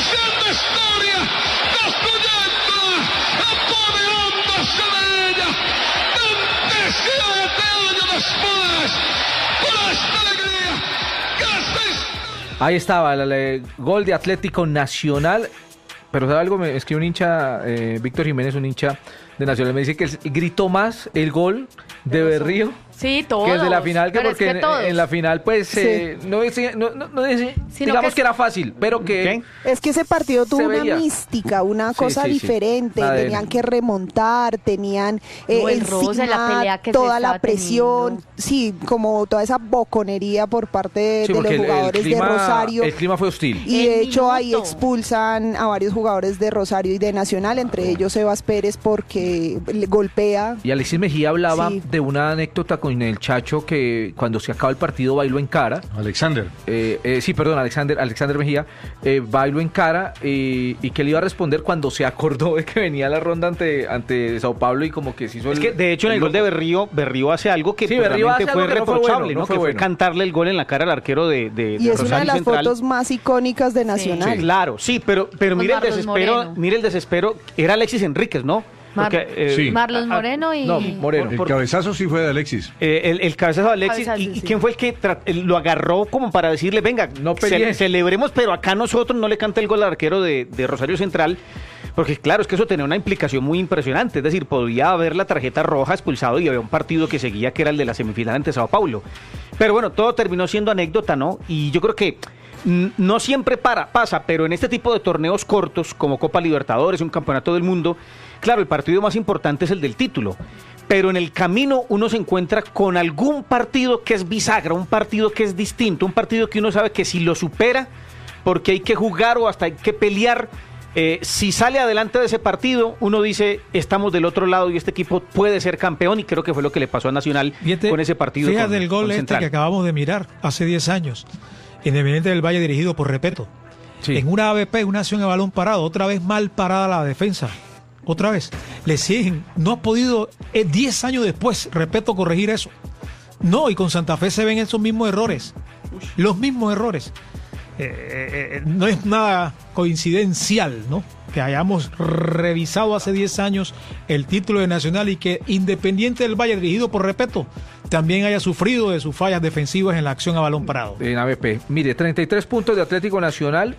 haciendo historia, construyéndola, apoderándose de ella, 27 años después, por esta alegría, que esta Ahí estaba el gol de Atlético Nacional. Pero ¿sabe algo? Me escribe un hincha, Víctor Jiménez, un hincha de Nacional, me dice que gritó más el gol de Berrío Sí, todos. que el de la final, que pero porque es que en la final, pues, Sí. no digamos que era fácil, pero que... Es que ese partido tuvo Se una veía. mística, una Sí, cosa sí, sí. diferente. La de- Tenían que remontar, tenían No, el roce, la encima pelea que se toda la estaba presión. teniendo. Sí, como toda esa boconería por parte Sí, de los porque jugadores de Rosario. el clima fue hostil. Y El de hecho ahí minuto. expulsan a varios jugadores de Rosario y de Nacional, entre ellos Sebas Pérez, porque le golpea. Y Alexis Mejía hablaba Sí. de una anécdota con el Chacho que cuando se acaba el partido bailó en cara. Alexander. Sí, perdón, Alexander Mejía bailó en cara y que le iba a responder cuando se acordó de que venía la ronda ante Sao Paulo y como que se hizo Es que de hecho en el gol de Berrío hace algo que Sí, pues, Berrío realmente hace fue algo que no fue reprochable, bueno, no ¿no? fue Que fue bueno. cantarle el gol en la cara al arquero de Y es una de Rosario las Central. fotos más icónicas de Nacional. Sí, claro, sí, pero Con mire el Marlos desespero, Moreno. mire el desespero, era Alexis Enríquez, ¿no? Porque, Sí. Marlos Moreno y... No, Moreno. El cabezazo sí fue de Alexis. el cabezazo de Alexis, Cabezazo, ¿y sí. quién fue el que lo agarró como para decirle, venga, No pelee. celebremos, pero acá nosotros no le canta el gol al arquero de Rosario Central? Porque claro, es que eso tenía una implicación muy impresionante, es decir, podía haber la tarjeta roja, expulsado, y había un partido que seguía que era el de la semifinal ante Sao Paulo. Pero bueno, todo terminó siendo anécdota, ¿no? Y yo creo que no siempre pasa, pero en este tipo de torneos cortos, como Copa Libertadores, un campeonato del mundo, claro, el partido más importante es el del título. Pero en el camino uno se encuentra con algún partido que es bisagra, un partido que es distinto, un partido que uno sabe que si lo supera, porque hay que jugar o hasta hay que pelear, si sale adelante de ese partido, uno dice, estamos del otro lado y este equipo puede ser campeón, y creo que fue lo que le pasó a Nacional con ese partido. Fíjate el gol con este Central. que acabamos de mirar hace 10 años. Independiente del Valle dirigido por Repeto. Sí. En una ABP, una acción de balón parado, otra vez mal parada la defensa. Otra vez. Le siguen. No ha podido, 10 años después, Repeto, corregir eso. No, y con Santa Fe se ven esos mismos errores. Los mismos errores. No es nada coincidencial, ¿no? Que hayamos revisado hace 10 años el título de Nacional y que Independiente del Valle, dirigido por Repeto, también haya sufrido de sus fallas defensivas en la acción a balón parado. En ABP. Mire, 33 puntos de Atlético Nacional,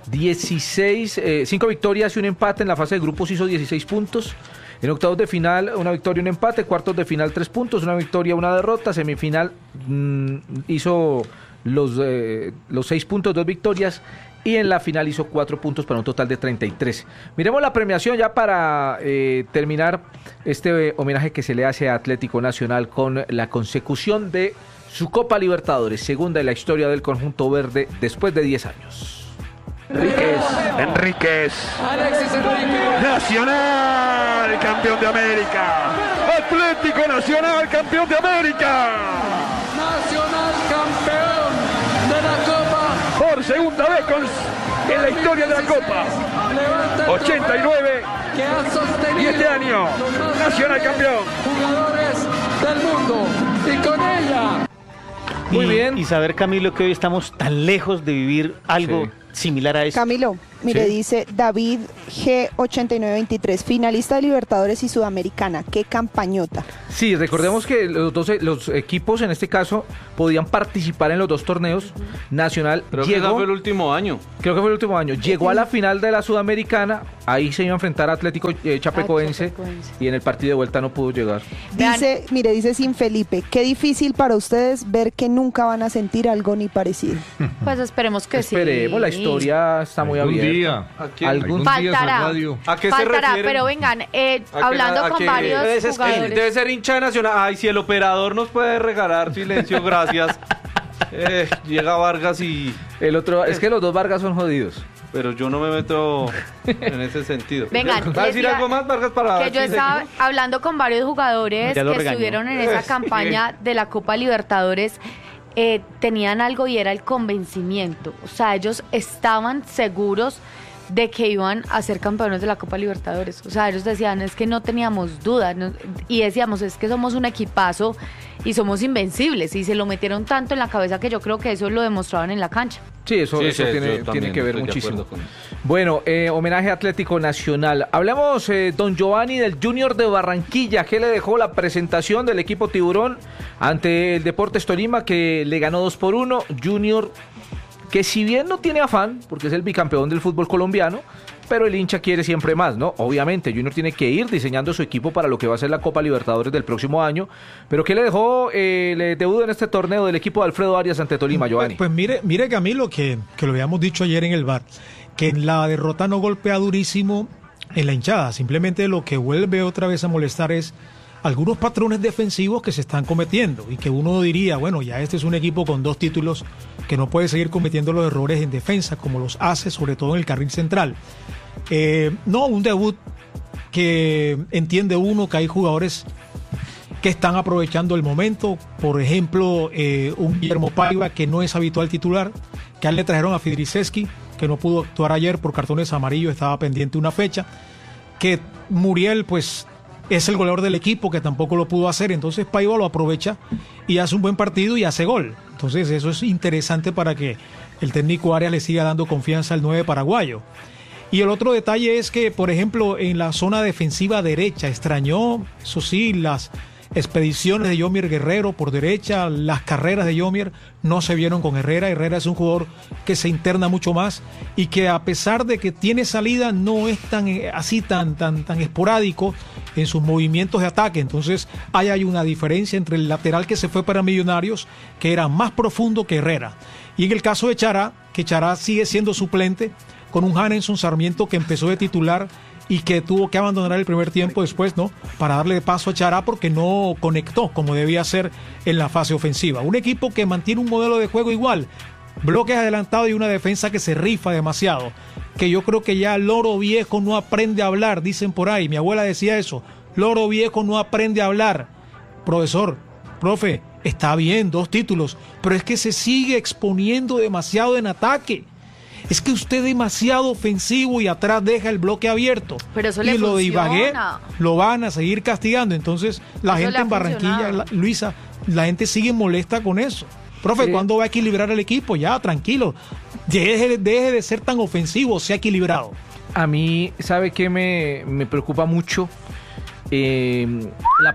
5 victorias y un empate. En la fase de grupos hizo 16 puntos. En octavos de final, una victoria y un empate. Cuartos de final, 3 puntos, una victoria, una derrota. Semifinal hizo los 6 puntos, 2 victorias. Y en la final hizo 4 puntos para un total de 33. Miremos la premiación ya para terminar este homenaje que se le hace a Atlético Nacional con la consecución de su Copa Libertadores, segunda en la historia del conjunto verde después de 10 años. Enríquez. Nacional, campeón de América. Atlético Nacional, campeón de América. Nacional campeón de la Copa. Por segunda vez en la historia de la Copa. Levanta el 89 que ha sostenido y este año los más Nacional grandes campeón. jugadores del mundo. Y con ella Muy bien. Y saber, Camilo, que hoy estamos tan lejos de vivir algo similar a eso. Camilo, mire, Sí. dice David G8923, finalista de Libertadores y Sudamericana. ¡Qué campañota! Sí, recordemos que los equipos en este caso podían participar en los dos torneos. Nacional Creo que ese llegó, fue el último año. creo que fue el último año, llegó a la final de la Sudamericana, ahí se iba a enfrentar a Atlético Chapecoense Chapecoense. y en el partido de vuelta no pudo llegar. Dice, mire, dice Sin Felipe, qué difícil para ustedes ver que nunca van a sentir algo ni parecido. Pues esperemos que Esperemos, la sí. historia está muy Algún abierta. día. Algún día esa Faltará. radio. ¿A qué se Faltará, refieren? pero vengan, ¿A qué hablando a con qué? varios jugadores. Debe ser hincha de Nacional. Ay, si el operador nos puede regalar silencio, gracias. Llega Vargas y... El otro, es que los dos Vargas son jodidos. Pero yo no me meto en ese sentido. Vengan, ¿Va a les decir iba- algo más, Vargas, para... Que yo sí, estaba seguimos? hablando con varios jugadores Ya lo que regañó. estuvieron en esa Sí. campaña de la Copa Libertadores. Tenían algo y era el convencimiento. O sea, ellos estaban seguros de que iban a ser campeones de la Copa Libertadores. O sea, ellos decían, es que no teníamos dudas, y decíamos, es que somos un equipazo y somos invencibles, y se lo metieron tanto en la cabeza que yo creo que eso lo demostraban en la cancha. Sí, eso Sí, yo tiene también que ver estoy de muchísimo. acuerdo con eso. Bueno, homenaje a Atlético Nacional. Hablamos, don Giovanni, del Junior de Barranquilla. ¿Qué le dejó la presentación del equipo Tiburón ante el Deportes Tolima, que le ganó 2-1? Junior, que si bien no tiene afán, porque es el bicampeón del fútbol colombiano, pero el hincha quiere siempre más, ¿no? Obviamente, Junior tiene que ir diseñando su equipo para lo que va a ser la Copa Libertadores del próximo año. Pero ¿qué le dejó el debut en este torneo del equipo de Alfredo Arias ante Tolima, Giovanni? Pues mire Camilo, que lo habíamos dicho ayer en el bar, que la derrota no golpea durísimo en la hinchada. Simplemente lo que vuelve otra vez a molestar es algunos patrones defensivos que se están cometiendo y que uno diría, bueno, ya este es un equipo con 2 títulos que no puede seguir cometiendo los errores en defensa como los hace, sobre todo en el carril central. No, un debut que entiende uno que hay jugadores que están aprovechando el momento. Por ejemplo, un Guillermo Paiva, que no es habitual titular, que a él le trajeron a Fidriceski, que no pudo actuar ayer por cartones amarillos, estaba pendiente una fecha, que Muriel, pues, es el goleador del equipo, que tampoco lo pudo hacer. Entonces Paiva lo aprovecha y hace un buen partido y hace gol. Entonces eso es interesante para que el técnico Arias le siga dando confianza al 9 paraguayo. Y el otro detalle es que, por ejemplo, en la zona defensiva derecha extrañó, eso sí, las expediciones de Yomier Guerrero por derecha, las carreras de Yomier no se vieron con Herrera. Herrera es un jugador que se interna mucho más y que, a pesar de que tiene salida, no es tan esporádico en sus movimientos de ataque. Entonces hay una diferencia entre el lateral que se fue para Millonarios, que era más profundo que Herrera. Y en el caso de Chará, que Chará sigue siendo suplente, con un Hanenson Sarmiento que empezó de titular y que tuvo que abandonar el primer tiempo después, ¿no?, para darle paso a Chará porque no conectó como debía ser en la fase ofensiva. Un equipo que mantiene un modelo de juego igual, bloques adelantados y una defensa que se rifa demasiado, que yo creo que ya Loro Viejo no aprende a hablar, dicen por ahí, mi abuela decía eso, Loro Viejo no aprende a hablar. Profe, está bien, 2 títulos, pero es que se sigue exponiendo demasiado en ataque. Es que usted es demasiado ofensivo y atrás deja el bloque abierto. Pero eso y le lo de Ibagué funciona. lo van a seguir castigando. Entonces la Eso gente le ha en Barranquilla, funcionado. Luisa, la gente sigue molesta con eso. Profe, ¿cuándo va a equilibrar el equipo? Ya, tranquilo. Deje de ser tan ofensivo, sea equilibrado. A mí, ¿sabe qué me preocupa mucho? ¿Qué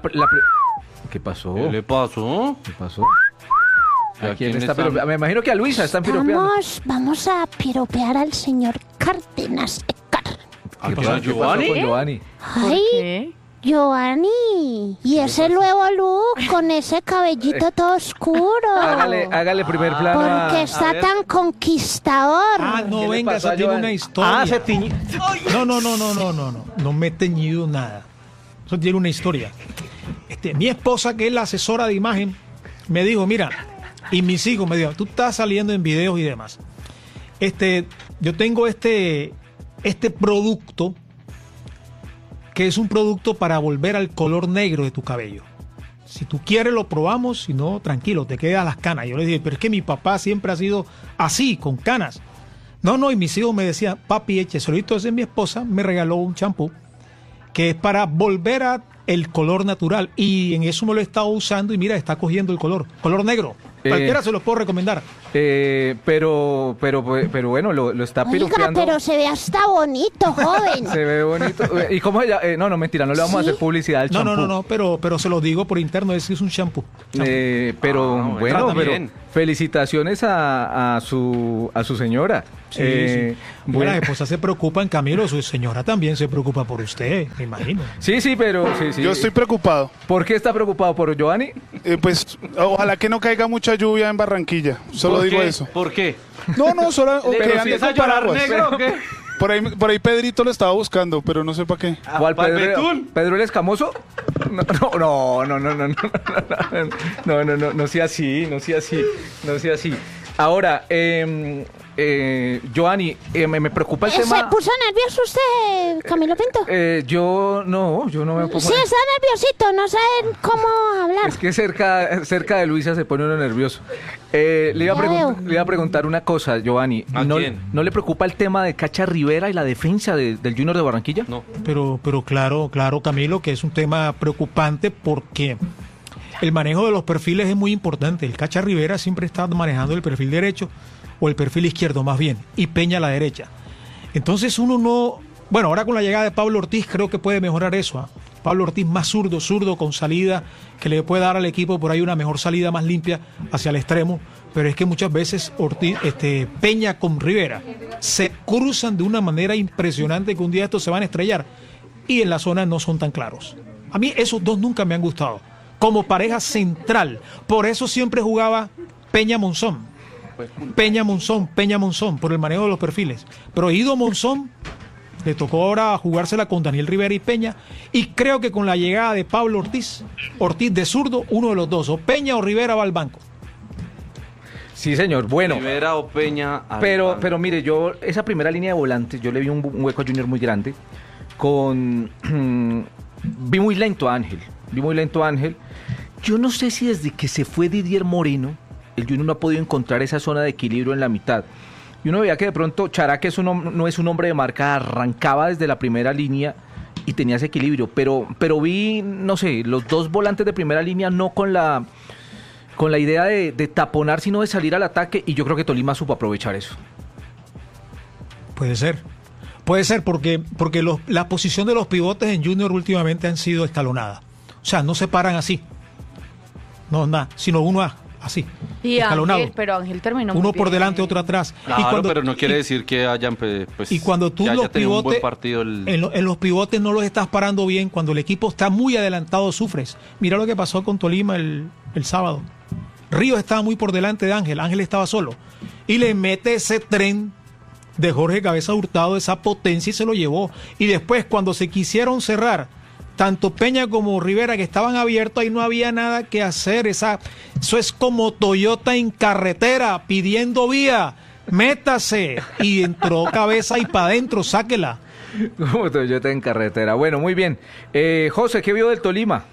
pasó? ¿Qué le pasó? ¿Qué pasó? ¿A ¿A quién quién está están? piropeando? Me imagino que a Luisa están piropeando. Vamos a piropear al señor Cárdenas. ¿A ¿Qué quién? pasó? ¿A ¿Qué pasó Giovanni? con Giovanni? ¿Por Ay, qué? Giovanni. Y ese nuevo look con ese cabellito todo oscuro. Hágale primer plano. ¿Por qué está tan conquistador? No, ¿Qué le venga, pasó eso a tiene Giovanni? una historia. se tiñó. No me he teñido nada. Eso tiene una historia. Mi esposa, que es la asesora de imagen, me dijo, mira, y mis hijos me dijeron, tú estás saliendo en videos y demás. Yo tengo este producto, que es un producto para volver al color negro de tu cabello. Si tú quieres lo probamos, si no, tranquilo, te quedas las canas. Yo le dije, pero es que mi papá siempre ha sido así, con canas. No, y mis hijos me decían, papi, eche solito. Entonces mi esposa me regaló un champú que es para volver a el color natural, y en eso me lo he estado usando y mira, está cogiendo el color negro. Cualquiera se los puedo recomendar. Pero bueno, lo está Oiga, piropeando. pero se ve hasta bonito, joven. Se ve bonito. ¿Y cómo ella? No, mentira, no le vamos a hacer publicidad al champú. No, pero se lo digo por interno, es que es un champú. Pero trata pero bien. felicitaciones a su señora. Sí. Bueno. Las esposas se preocupan, Camilo, su señora también se preocupa por usted, me imagino. Sí, pero sí. Yo estoy preocupado. ¿Por qué está preocupado? ¿Por Giovanni? Pues ojalá que no caiga mucha lluvia en Barranquilla. Solo ¿Por digo qué? eso. ¿Por qué? No, solo o que ¿Pero si ande es a con llorar paraguas. negro o qué? Por ahí Pedrito lo estaba buscando, pero no sé para qué. ¿Cuál ¿Pal Pedro? Betún? ¿Pedro el Escamoso? No sea así, no sea así. Ahora, Giovanni, me preocupa el tema. ¿Se puso nervioso usted, Camilo Pinto? Yo no me pongo. Sí, está nerviosito, no sabe cómo hablar. Es que cerca de Luisa se pone uno nervioso. Le iba a preguntar una cosa, Giovanni. ¿No le preocupa el tema de Cacha Rivera y la defensa del Junior de Barranquilla? No. Pero claro, Camilo, que es un tema preocupante porque el manejo de los perfiles es muy importante. El Cacha Rivera siempre está manejando el perfil derecho o el perfil izquierdo más bien, y Peña a la derecha. Entonces uno no... Bueno, ahora con la llegada de Pablo Ortiz creo que puede mejorar eso. Pablo Ortiz más zurdo con salida, que le puede dar al equipo por ahí una mejor salida más limpia hacia el extremo. Pero es que muchas veces Peña con Rivera se cruzan de una manera impresionante que un día estos se van a estrellar y en la zona no son tan claros. A mí esos dos nunca me han gustado como pareja central. Por eso siempre jugaba Peña Monzón, por el manejo de los perfiles. Pero Ido Monzón le tocó ahora jugársela con Daniel Rivera y Peña, y creo que con la llegada de Pablo Ortiz de zurdo, uno de los dos, o Peña o Rivera va al banco. Sí, señor, bueno. Rivera o Peña. Pero mire, yo, esa primera línea de volantes, yo le vi un hueco a Junior muy grande. Vi muy lento a Ángel. Yo no sé si desde que se fue Didier Moreno, el Junior no ha podido encontrar esa zona de equilibrio en la mitad. Y uno veía que de pronto Chará, que no es un hombre de marca, arrancaba desde la primera línea y tenía ese equilibrio. Pero vi, no sé, los dos volantes de primera línea no con la idea de taponar, sino de salir al ataque, y yo creo que Tolima supo aprovechar eso. Puede ser porque la posición de los pivotes en Junior últimamente han sido escalonadas. O sea, no se paran así. No, nada, sino uno así. Y escalonado. pero Ángel terminó uno muy por bien. delante, otro atrás. Claro, pero no quiere decir que hayan y cuando tú los pivotes en los pivotes no los estás parando bien, cuando el equipo está muy adelantado sufres. Mira lo que pasó con Tolima el sábado. Ríos estaba muy por delante de Ángel estaba solo y le mete ese tren de Jorge Cabeza Hurtado, esa potencia, y se lo llevó. Y después, cuando se quisieron cerrar tanto Peña como Rivera, que estaban abiertos, ahí no había nada que hacer. Eso es como Toyota en carretera pidiendo vía, métase, y entró Cabeza y para adentro, sáquela. Como Toyota en carretera. Bueno, muy bien. José, ¿qué vio del Tolima?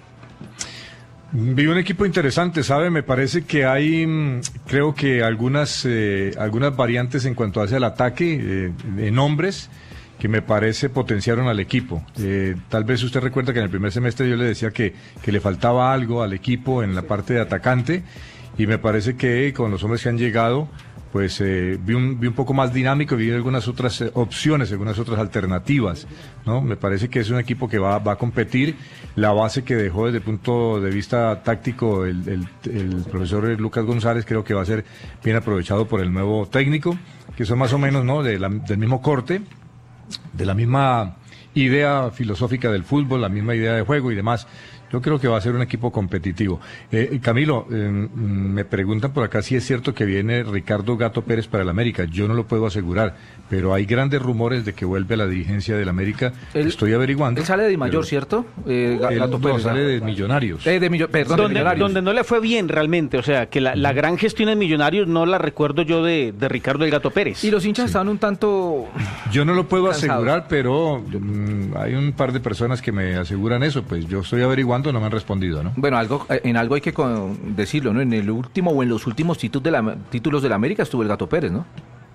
Vi un equipo interesante, ¿sabe? Me parece que hay, creo que algunas variantes en cuanto hacia el ataque, de nombres, que me parece potenciaron al equipo. Tal vez usted recuerda que en el primer semestre yo le decía que le faltaba algo al equipo en la parte de atacante, y me parece que con los hombres que han llegado, pues vi un poco más dinámico, vi algunas otras opciones, algunas otras alternativas, ¿no? Me parece que es un equipo que va a competir. La base que dejó desde el punto de vista táctico el profesor Lucas González creo que va a ser bien aprovechado por el nuevo técnico, que son más o menos, ¿no?, del mismo corte, de la misma idea filosófica del fútbol, la misma idea de juego y demás. Yo creo que va a ser un equipo competitivo. Camilo, me preguntan por acá si es cierto que viene Ricardo Gato Pérez para el América. Yo no lo puedo asegurar, pero hay grandes rumores de que vuelve a la dirigencia del América. Estoy averiguando. Él sale de Mayor, ¿cierto? Gato Pérez sale de Millonarios. De Millonarios. Donde no le fue bien realmente. O sea, que la gran gestión en Millonarios no la recuerdo yo de Ricardo el Gato Pérez. Y los hinchas estaban un tanto... Yo no lo puedo cansados. asegurar, pero hay un par de personas que me aseguran eso. Pues yo estoy averiguando, no me han respondido, ¿no? Bueno, en algo hay que decirlo, ¿no? En el último o en los últimos títulos de la América estuvo el Gato Pérez, ¿no?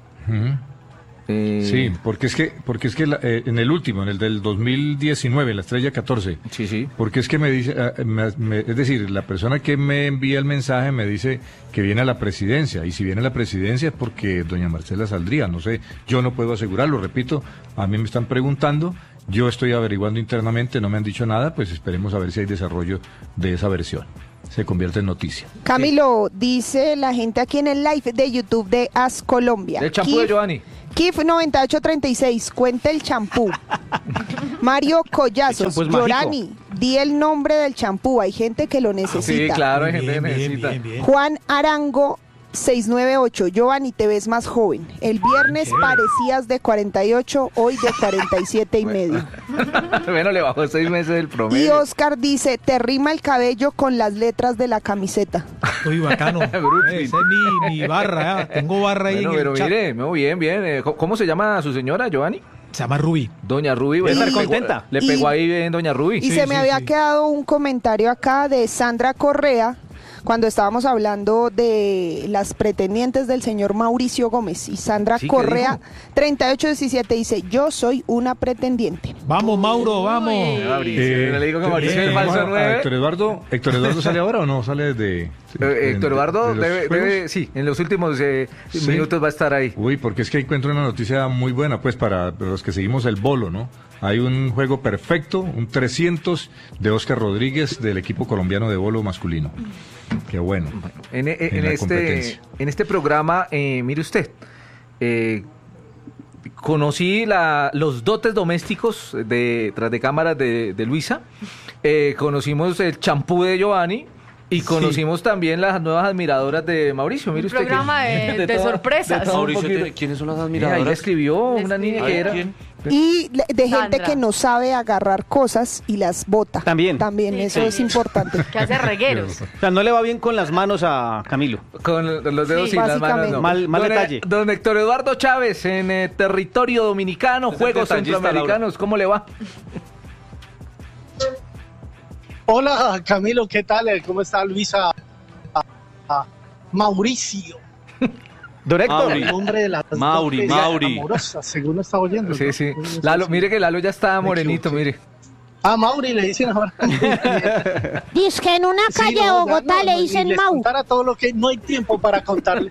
Sí, porque es que en el último, en el del 2019, la Estrella 14. Sí. Porque es que me dice, es decir, la persona que me envía el mensaje me dice que viene a la presidencia, y si viene a la presidencia es porque doña Marcela saldría, no sé, yo no puedo asegurarlo, repito, a mí me están preguntando. Yo estoy averiguando internamente, no me han dicho nada, pues esperemos a ver si hay desarrollo de esa versión. Se convierte en noticia. Camilo, dice la gente aquí en el live de YouTube de As Colombia. El champú de Giovanni. Kif 9836, cuenta el champú. Mario Collazos, Yorani, di el nombre del champú, hay gente que lo necesita. Sí, claro, hay gente que necesita. Juan Arango 698. Giovanni, te ves más joven. El viernes parecías de 48, hoy de 47 y medio. Bueno, le bajó 6 meses el promedio. Y Oscar dice, te rima el cabello con las letras de la camiseta. Uy, bacano. Esa es mi barra, tengo barra ahí en pero el chat. mire, bien. ¿Cómo se llama su señora, Giovanni? Se llama Rubí. Doña Rubí. Estar contenta. Le pegó ahí bien Doña Rubí. Y se me había quedado un comentario acá de Sandra Correa, cuando estábamos hablando de las pretendientes del señor Mauricio Gómez. Y Sandra Correa, 3817, dice, yo soy una pretendiente. Vamos, Mauro, vamos. Le digo que Mauricio es el falso 9. ¿Héctor Eduardo sale ahora o no? ¿Sale desde...? Héctor Eduardo debe, sí, en los últimos minutos va a estar ahí. Uy, porque es que encuentro una noticia muy buena, pues, para los que seguimos el bolo, ¿no? Hay un juego perfecto, un 300 de Oscar Rodríguez del equipo colombiano de bolo masculino. Qué bueno. En este programa, mire usted, conocí los dotes domésticos tras de cámaras de Luisa, conocimos el champú de Giovanni. Y conocimos también las nuevas admiradoras de Mauricio. Mire usted, programa de sorpresas. Mauricio, ¿quiénes son las admiradoras? Ahí escribió una niña que era... ¿Quién? Y de gente que no sabe agarrar cosas y las bota. También. Eso es importante. Que hace regueros. O sea, no le va bien con las manos a Camilo. Con los dedos y las manos no. Mal detalle. Don Héctor Eduardo Chávez, en territorio dominicano, Juegos Centroamericanos, ¿cómo le va? Hola Camilo, ¿qué tal? ¿Cómo está Luisa? Mauricio. Don Héctor. El nombre de las Mauri. amorosas, según está oyendo. Sí. Lalo, mire que Lalo ya está morenito, mire. Mauri le dicen ahora. Dice que en una calle de Bogotá le dicen Mau. Contar a todo lo que no hay tiempo para contarle.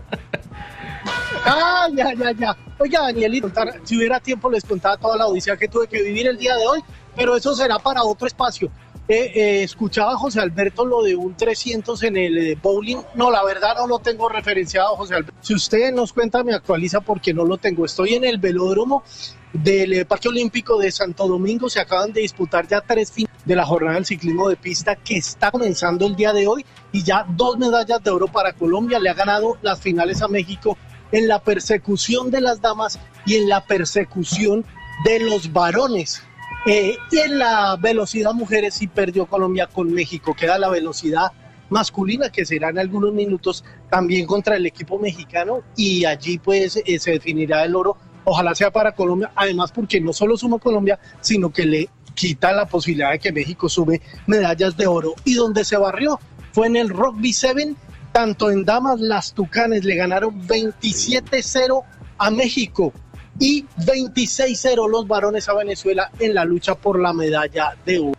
Ya. Oiga, Danielito, si hubiera tiempo les contaba toda la odisea que tuve que vivir el día de hoy, pero eso será para otro espacio. Escuchaba a José Alberto lo de un 300 en el bowling. No, la verdad no lo tengo referenciado, José Alberto. Si usted nos cuenta, me actualiza porque no lo tengo. Estoy en el velódromo del Parque Olímpico de Santo Domingo. Se acaban de disputar ya 3 finales de la jornada del ciclismo de pista que está comenzando el día de hoy y ya 2 medallas de oro para Colombia. Le ha ganado las finales a México en la persecución de las damas y en la persecución de los varones. Y en la velocidad mujeres sí perdió Colombia con México. Queda la velocidad masculina, que será en algunos minutos también contra el equipo mexicano, y allí pues se definirá el oro. Ojalá sea para Colombia, además porque no solo suma Colombia, sino que le quita la posibilidad de que México sube medallas de oro. Y donde se barrió fue en el Rugby 7, tanto en damas las Tucanes le ganaron 27-0 a México y 26-0 los varones a Venezuela en la lucha por la medalla de oro.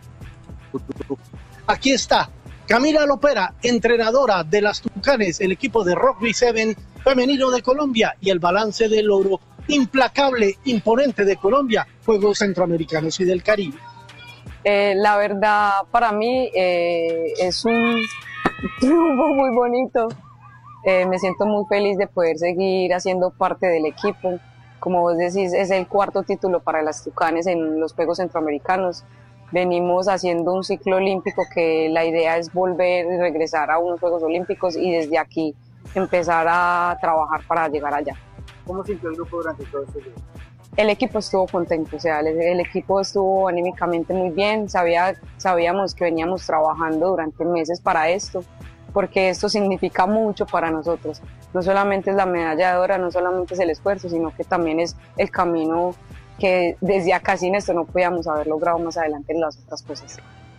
Aquí está Camila Lopera, entrenadora de las Tucanes, el equipo de Rugby 7 femenino de Colombia, y el balance del oro implacable, imponente de Colombia, Juegos Centroamericanos y del Caribe. La verdad, para mí es un triunfo muy bonito. Me siento muy feliz de poder seguir haciendo parte del equipo. Como vos decís, es el 4º título para las Tucanes en los Juegos Centroamericanos. Venimos haciendo un ciclo olímpico que la idea es volver y regresar a unos Juegos Olímpicos y desde aquí empezar a trabajar para llegar allá. ¿Cómo sintió el grupo durante todo este día? El equipo estuvo contento, o sea, el equipo estuvo anímicamente muy bien. Sabíamos que veníamos trabajando durante meses para esto, porque esto significa mucho para nosotros. No solamente es la medalla de oro, no solamente es el esfuerzo, sino que también es el camino que desde acá sin esto no podíamos haber logrado más adelante en las otras cosas.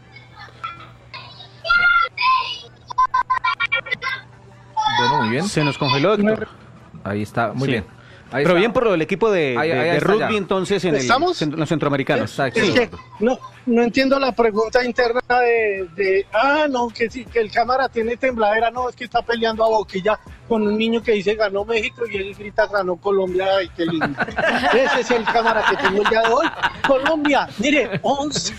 Bueno, muy bien. Se nos congeló, Héctor. Ahí está, muy bien. Ahí pero está. Bien por lo del equipo de rugby ya. Entonces en los centroamericanos. Es que no entiendo la pregunta interna que sí, que el cámara tiene tembladera. No, es que está peleando a boquilla con un niño que dice ganó México y él grita ganó Colombia. Ay, qué lindo. Ese es el cámara que tengo el día de hoy. Colombia, mire, 11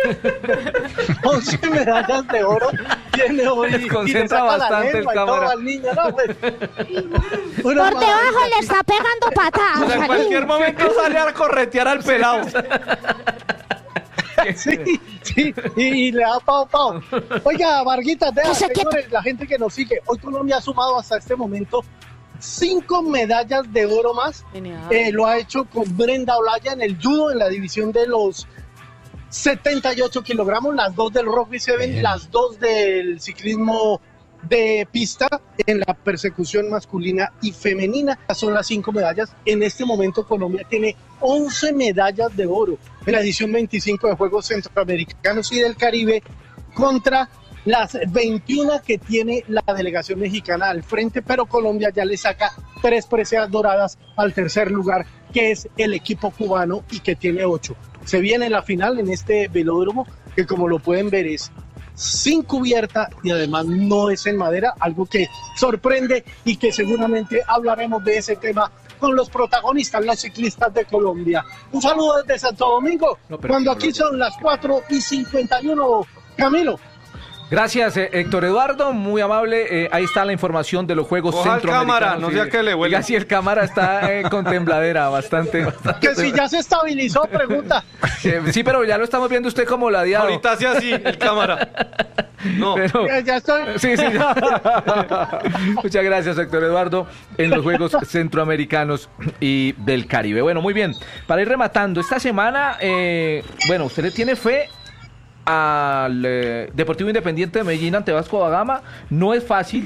medallas de oro tiene hoy. Concentra bastante el cámara. Al niño, ¿no? Pues, por debajo le está pegando patadas. O sea, en cualquier momento sale a corretear al pelado. Sí, y le da pao. Oiga, Varguita, señores, la gente que nos sigue, hoy Colombia ha sumado hasta este momento 5 medallas de oro más. Lo ha hecho con Brenda Olaya en el judo, en la división de los 78 kilogramos, las 2 del rugby 7, las 2 del ciclismo de pista, en la persecución masculina y femenina. Son las 5 medallas. En este momento Colombia tiene 11 medallas de oro en la edición 25 de Juegos Centroamericanos y del Caribe, contra las 21 que tiene la delegación mexicana al frente, pero Colombia ya le saca 3 preseas doradas al tercer lugar, que es el equipo cubano, y que tiene 8. Se viene la final en este velódromo, que como lo pueden ver es sin cubierta y además no es en madera, algo que sorprende y que seguramente hablaremos de ese tema con los protagonistas, los ciclistas de Colombia. Un saludo desde Santo Domingo, cuando aquí son las 4:51, Camilo. Gracias, Héctor Eduardo, muy amable. Ahí está la información de los Juegos Centroamericanos. Cámara, no sea que le huele. Así el cámara está con tembladera, bastante. Que si ya se estabilizó, pregunta. Sí, pero ya lo estamos viendo usted como ladeado. Ahorita hace así el cámara. No. Pero, ya estoy. Sí. Muchas gracias, Héctor Eduardo, en los Juegos Centroamericanos y del Caribe. Bueno, muy bien. Para ir rematando, esta semana, ¿usted le tiene fe al Deportivo Independiente de Medellín ante Vasco da Gama? No es fácil,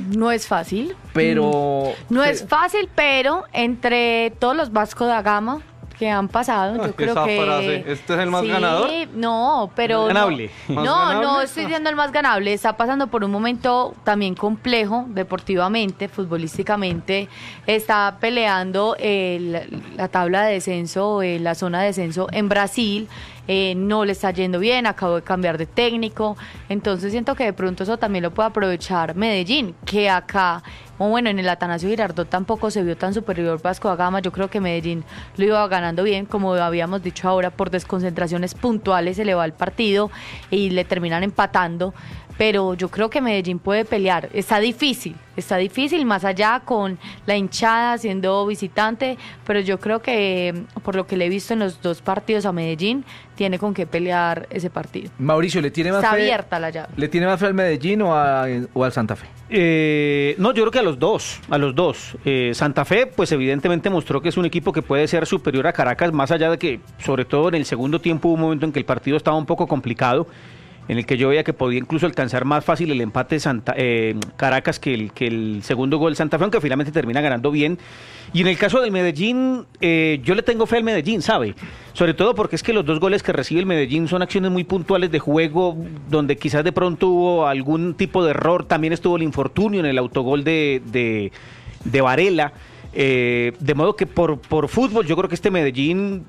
pero pero entre todos los Vasco da Gama que han pasado, yo creo que frase. ¿Este es el más ganador? No, pero ganable. No estoy diciendo el más ganable. Está pasando por un momento también complejo deportivamente, futbolísticamente. Está peleando la tabla de descenso, la zona de descenso en Brasil. No le está yendo bien, acabó de cambiar de técnico, entonces siento que de pronto eso también lo puede aprovechar Medellín, que acá, en el Atanasio Girardot tampoco se vio tan superior Vasco da Gama. Yo creo que Medellín lo iba ganando bien, como habíamos dicho ahora, por desconcentraciones puntuales se le va el partido y le terminan empatando, pero yo creo que Medellín puede pelear. Está difícil, más allá con la hinchada siendo visitante, pero yo creo que por lo que le he visto en los 2 partidos a Medellín, tiene con qué pelear ese partido. Mauricio, ¿le tiene más fe? Está abierta la llave. ¿Le tiene más fe al Medellín o al Santa Fe? No, yo creo que a los dos. Santa Fe, pues evidentemente mostró que es un equipo que puede ser superior a Caracas, más allá de que, sobre todo en el segundo tiempo, hubo un momento en que el partido estaba un poco complicado, en el que yo veía que podía incluso alcanzar más fácil el empate Caracas que el segundo gol Santa Fe, aunque finalmente termina ganando bien. Y en el caso del Medellín, yo le tengo fe al Medellín, ¿sabe? Sobre todo porque es que los 2 goles que recibe el Medellín son acciones muy puntuales de juego, donde quizás de pronto hubo algún tipo de error. También estuvo el infortunio en el autogol de Varela. De modo que por fútbol, yo creo que este Medellín,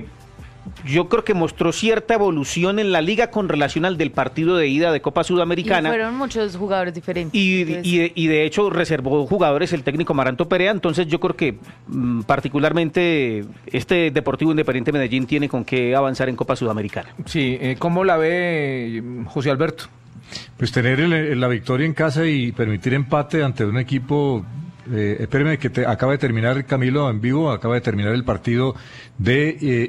yo creo que mostró cierta evolución en la liga con relación al del partido de ida de Copa Sudamericana. Y fueron muchos jugadores diferentes. Y de hecho reservó jugadores el técnico Maranto Perea, entonces yo creo que particularmente este Deportivo Independiente Medellín tiene con qué avanzar en Copa Sudamericana. Sí, ¿cómo la ve José Alberto? Pues tener la victoria en casa y permitir empate ante un equipo... espéreme que acaba de terminar, Camilo, en vivo, acaba de terminar el partido de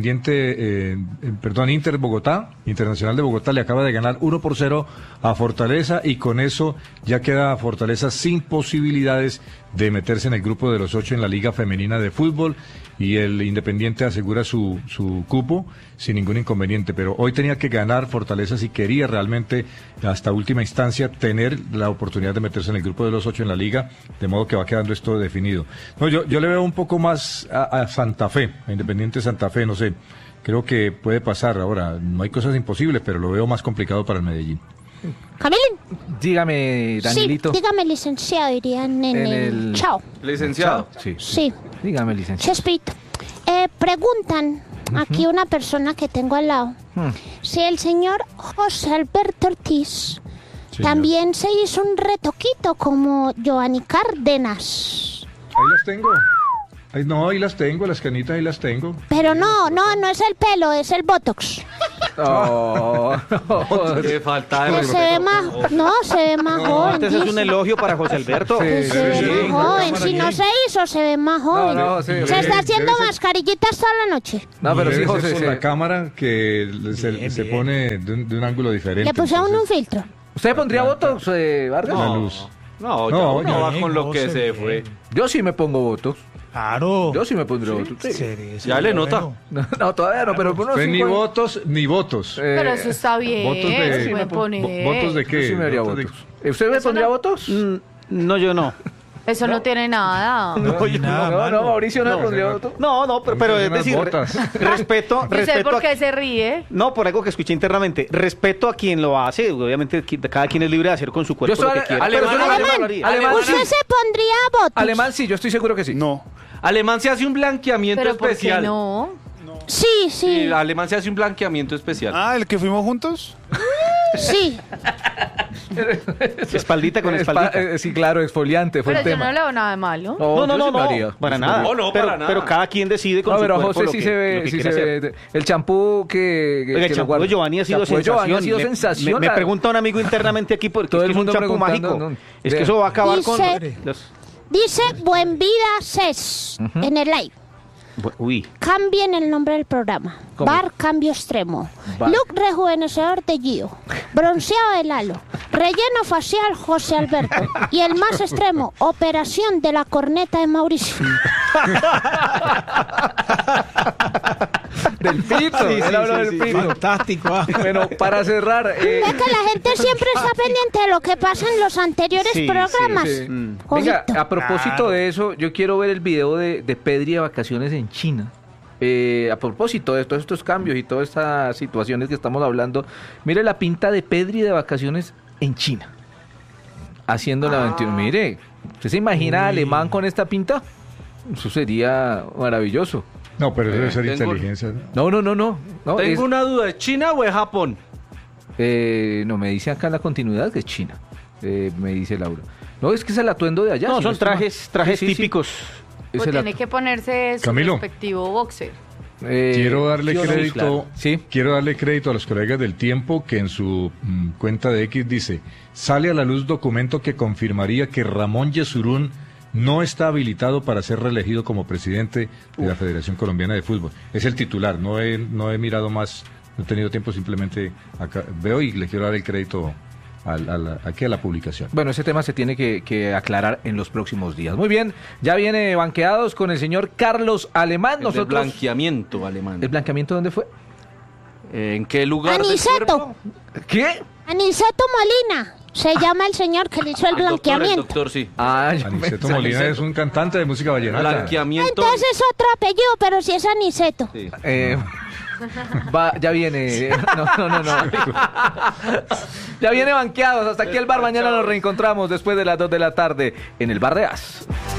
Inter Bogotá, Internacional de Bogotá, le acaba de ganar 1-0 a Fortaleza, y con eso ya queda Fortaleza sin posibilidades de meterse en el grupo de los 8 en la Liga Femenina de Fútbol, y el Independiente asegura su cupo sin ningún inconveniente, pero hoy tenía que ganar Fortaleza si quería realmente hasta última instancia tener la oportunidad de meterse en el grupo de los 8 en la Liga, de modo que va quedando esto definido. No, yo le veo un poco más a Santa Fe, a Independiente Santa Fe, no sé, creo que puede pasar. Ahora, no hay cosas imposibles, pero lo veo más complicado para el Medellín. Camilín. Dígame, Danielito. Sí, dígame, licenciado, dirían en el... Chao. ¿Licenciado? Sí. Dígame, licenciado. Chespirito. Preguntan aquí una persona que tengo al lado, si el señor José Alberto Ortiz también se hizo un retoquito como Giovanni Cárdenas. Ahí las tengo. Ahí las tengo, las canitas ahí las tengo. Pero no es el pelo, es el Botox. Qué falta de Que se ve más, no, se ve más joven. Este es un dice. elogio para José Alberto. Que se ve más joven. Si no se hizo, se ve más joven. Se está haciendo mascarillitas toda la noche. No, pero sí, Debe ser José. por la cámara que se pone de un ángulo diferente. Le pusieron un filtro. ¿Usted pondría Botox, Vargas? La luz. No, No, ya uno va bien, con lo que José, se bien. fue. Yo sí me pongo Botox. Claro. Yo sí me pondría Botox. Sí. Ya le nota. No, todavía no, pero uno Usted sí ni puede- votos ni votos. Pero eso está bien. votos de- se puede poner. ¿Votos de Yo qué? sí me haría ¿Votos de- Botox. ¿Usted me pondría Botox? No, yo no. Eso no tiene nada. No, Mauricio no me pondría Botox. No, pero es unas decir, botas. respeto, ¿Y usted respeto por a- qué se ríe? No, por algo que escuché internamente. Respeto a quien lo hace. Obviamente, cada quien es libre de hacer con su cuerpo Yo soy lo que quiera. pero alemán, yo no- alemán, alemán, ¿Usted sí. se pondría botox? Alemán sí, yo estoy seguro que sí. No. Alemán se hace un blanqueamiento Pero ¿por qué especial. no? Sí, Sí, sí, Alemán se hace un blanqueamiento especial. Ah, el que fuimos juntos. sí. Espaldita con espaldita. Sí, claro, exfoliante fue Pero el yo no tema. le veo nada de malo. No, yo sí lo haría. para nada. No, pero, para nada. pero cada quien decide con No, su pero cuerpo José lo sí que- se lo ve, que sí quiere se hacer. ve. El champú que Oiga, el lo champú guarda. de Giovanni ha sido Champú de sensación. Giovanni ha sido Me- sensación. Me pregunta un amigo internamente aquí porque Todo es el que es un mundo champú preguntando, mágico. no. Es que eso va a acabar Dice- con los... Dice Buen Vida CES en el live. Uy. Cambien el nombre del programa. ¿Cómo? Bar Cambio Extremo. Bar. Look rejuvenecedor de Gio. Bronceado de Lalo. Relleno facial José Alberto. Y el más extremo, operación de la corneta de Mauricio. Del pito. Él habló del pito. Fantástico. Bueno, para cerrar. Es que la gente siempre está pendiente de lo que pasa en los anteriores Sí, programas. sí. Ojito. Venga, a propósito de eso, yo quiero ver el video de Pedri de vacaciones en China. A propósito de todos estos cambios y todas estas situaciones que estamos hablando, mire la pinta de Pedri de vacaciones en China. Haciendo la 21. Mire, ¿usted se imagina Alemán con esta pinta? Eso sería maravilloso. No, pero debe ser Tengo- inteligencia. ¿no? No, Tengo es- una duda, ¿es China o es Japón? no, me dice acá la continuidad que es China. Me dice Laura. No, es que es el atuendo de allá. No, si son estoy mal. trajes Sí, sí, sí. típicos. Pues Es el tiene que ponerse su Camilo. respectivo boxer. Quiero darle sí o no, crédito, claro. Sí. quiero darle crédito a los colegas del Tiempo que en su cuenta de X dice, sale a la luz documento que confirmaría que Ramón Yesurún no está habilitado para ser reelegido como presidente de la Federación Colombiana de Fútbol. Es el titular, no he mirado más, no he tenido tiempo, simplemente acá veo y le quiero dar el crédito aquí a la publicación. Bueno, ese tema se tiene que aclarar en los próximos días. Muy bien, ya viene banqueados con el señor Carlos Alemán. El del blanqueamiento alemán. ¿El blanqueamiento dónde fue? ¿En qué lugar del Aniceto. cuerpo? ¿Qué? Aniceto Molina. Se llama el señor que le hizo el El blanqueamiento. doctor, sí. Ah, Aniceto Molina es un cantante de música vallenata. Blanqueamiento. Entonces es otro apellido, pero si es Aniceto. Sí. Ya viene. No. Ya viene banqueados. Hasta aquí el bar. Mañana nos reencontramos después de las 2 de la tarde en el Bar de As.